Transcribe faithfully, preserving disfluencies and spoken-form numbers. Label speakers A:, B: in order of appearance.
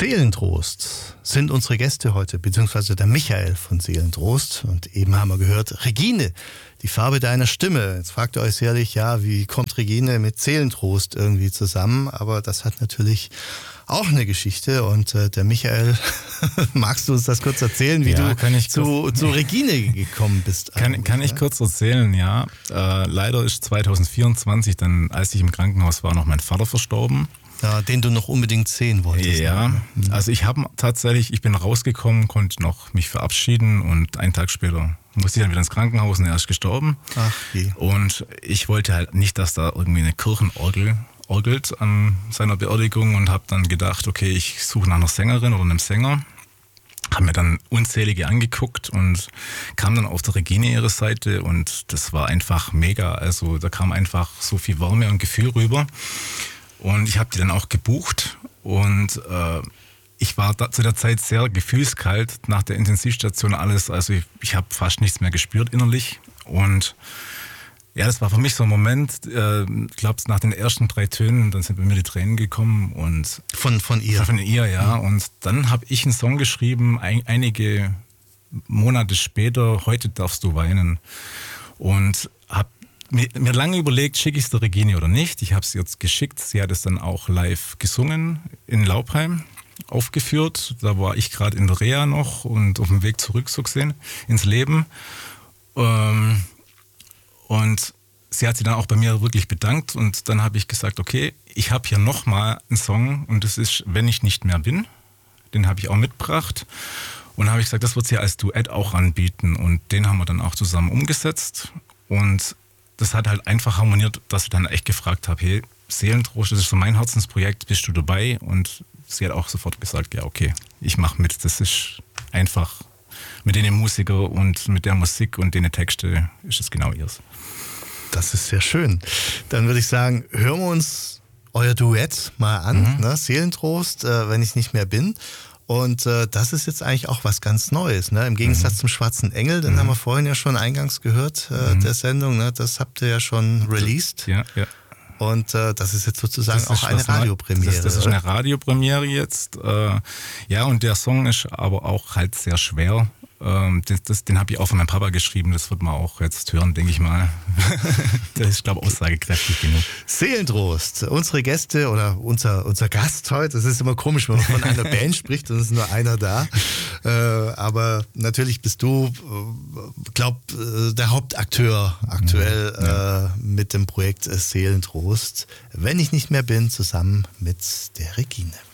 A: Seelentrost sind unsere Gäste heute, beziehungsweise der Michael von Seelentrost. Und eben haben wir gehört, Regine, die Farbe deiner Stimme. Jetzt fragt ihr euch sicherlich, ja, wie kommt Regine mit Seelentrost irgendwie zusammen? Aber das hat natürlich auch eine Geschichte. Und äh, der Michael, magst du uns das kurz erzählen, wie
B: ja,
A: du zu, zu Regine gekommen bist?
B: Kann, kann ich kurz erzählen, ja. Äh, leider ist zwanzig vierundzwanzig, dann, als ich im Krankenhaus war, noch mein Vater verstorben.
A: Ja, den du noch unbedingt sehen wolltest.
B: Ja, ne? Also ich habe tatsächlich, ich bin rausgekommen, konnte noch mich verabschieden und einen Tag später musste ich dann wieder ins Krankenhaus und er ist gestorben.
A: Ach je.
B: Und ich wollte halt nicht, dass da irgendwie eine Kirchenorgel orgelt an seiner Beerdigung und habe dann gedacht, okay, ich suche nach einer Sängerin oder einem Sänger. Habe mir dann unzählige angeguckt und kam dann auf der Regine ihre Seite und das war einfach mega. Also da kam einfach so viel Wärme und Gefühl rüber. Und ich habe die dann auch gebucht und äh, ich war da zu der Zeit sehr gefühlskalt nach der Intensivstation alles. Also ich, ich habe fast nichts mehr gespürt innerlich. Und ja, das war für mich so ein Moment, äh, ich glaube, nach den ersten drei Tönen, dann sind bei mir die Tränen gekommen. Und
A: von, von ihr?
B: Von ihr, ja. Mhm. Und dann habe ich einen Song geschrieben, ein, einige Monate später, Heute darfst du weinen. Und habe Mir, mir lange überlegt, schicke ich es der Regine oder nicht. Ich habe es jetzt geschickt. Sie hat es dann auch live gesungen in Laubheim, aufgeführt. Da war ich gerade in der Reha noch und auf dem Weg zurück so gesehen ins Leben. Ähm, und sie hat sich dann auch bei mir wirklich bedankt. Und dann habe ich gesagt, okay, ich habe hier nochmal einen Song und das ist Wenn ich nicht mehr bin. Den habe ich auch mitgebracht. Und dann habe ich gesagt, das wird sie als Duett auch anbieten. Und den haben wir dann auch zusammen umgesetzt. Und das hat halt einfach harmoniert, dass ich dann echt gefragt habe, hey, Seelentrost, das ist so mein Herzensprojekt, bist du dabei? Und sie hat auch sofort gesagt, ja okay, ich mache mit. Das ist einfach, mit den Musiker und mit der Musik und den Texte ist es genau ihrs.
A: Das ist sehr schön. Dann würde ich sagen, hören wir uns euer Duett mal an, mhm. ne? Seelentrost, äh, wenn ich nicht mehr bin. Und äh, das ist jetzt eigentlich auch was ganz Neues, ne? Im Gegensatz mhm. zum Schwarzen Engel, den mhm. haben wir vorhin ja schon eingangs gehört, äh, mhm. der Sendung, ne? Das habt ihr ja schon released.
B: Ja, ja.
A: Und äh, das ist jetzt sozusagen
B: das
A: auch eine Radiopremiere.
B: Das, das ist eine Radiopremiere jetzt. Äh, ja, und der Song ist aber auch halt sehr schwer. Ähm, das, das, den habe ich auch von meinem Papa geschrieben. Das wird man auch jetzt hören, denke ich mal. Das ist, glaube ich, aussagekräftig genug.
A: Seelentrost. Unsere Gäste oder unser, unser Gast heute, das ist immer komisch, wenn man von einer Band spricht und es ist nur einer da. Äh, aber natürlich bist du, äh, glaub, äh, der Hauptakteur aktuell ja, ja. Äh, mit dem Projekt Seelentrost. Wenn ich nicht mehr bin, zusammen mit der Regine.